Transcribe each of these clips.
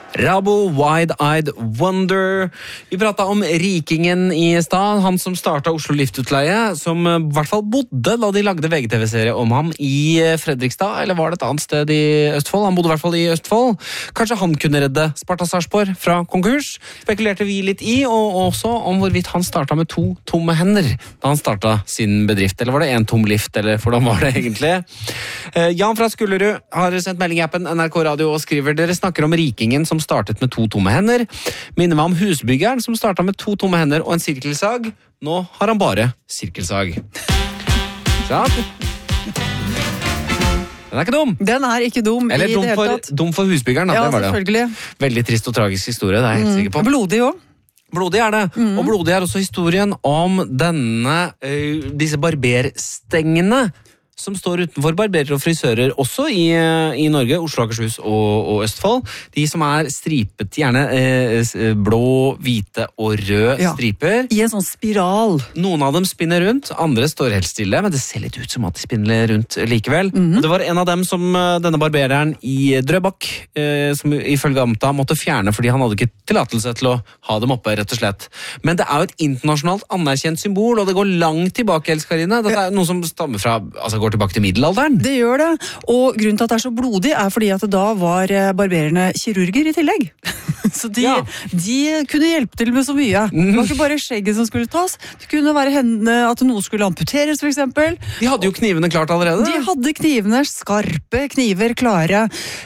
Rabo, Wide-Eyed Wonder. Vi pratet om rikingen i stad, han som startet Oslo Liftutleie, som I hvert fall bodde da de lagde VGTV-serie om ham I Fredrikstad, eller var det et annet sted I Østfold? Han bodde I hvert fall I Østfold. Kanskje han kunne redde Sparta Sarpsborg fra konkurs? Spekulerte vi litt I, og også om hvorvidt han startet med 2 tomme hender da han startet sin bedrift. Eller var det en tom lift, eller hvordan var det egentlig? Jan fra Skullerud har sendt melding I appen NRK Radio og skriver: dere snakker om rikingen som startet med 2 tomme hender. Minner meg om husbyggeren som startet med 2 tomme hender og en sirkelsag. Nå har han bare sirkelsag. Sant? Den ikke dum. Den ikke dum Eller I det hele tatt. Dum for husbyggeren. Da. Ja, det var det. selvfølgelig. Veldig trist og tragisk historie, det jeg helt sikker på. Blodig også. Blodig det, og blodig også historien om disse barberstengene som står utenfor barberer og frisører også I Norge, Oslo, Akershus og Østfold. De som stripet, gjerne blå, hvite og rød striper. I en sånn spiral. Noen av dem spinner rundt, andre står helt stille, men det ser litt ut som at de spinner rundt likevel. Og det var en av dem som denne barbereren I Drøbak, som ifølge Amta måtte fjerne fordi han hadde ikke tillatelse til å ha dem oppe, rett og slett. Men det jo et internasjonalt anerkjent symbol, og det går langt tilbake, Elskarine. Det noe som stammer fra, går tilbake til middelalderen. Det gjør det, og grunnen til at det så blodig fordi at da var barbererne kirurger I tillegg. Så de kunne hjelpe til med så mye. Det var ikke bare skjegget som skulle tas, det kunne være at noe skulle amputeres for eksempel. De hadde jo knivene klart allerede. De hadde knivene, skarpe kniver klare.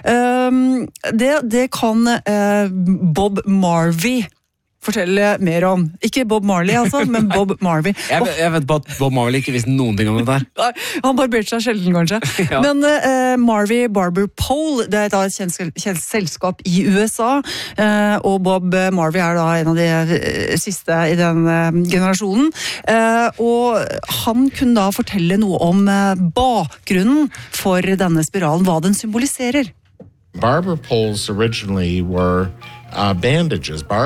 Det kan Bob Marley fortelle mer om. Ikke Bob Marley altså, men Bob Marley. Jeg vet på at Bob Marley ikke visste noen ting om det der. Han barberte seg sjelden kanskje. Men Marley Barber Pole, det et kjent selskap I USA, og Bob Marley da en av de siste I den generasjonen. Og han kunne da fortelle noe om bakgrunnen for denne spiralen, hva den symboliserer. Barber poles originally were bandages.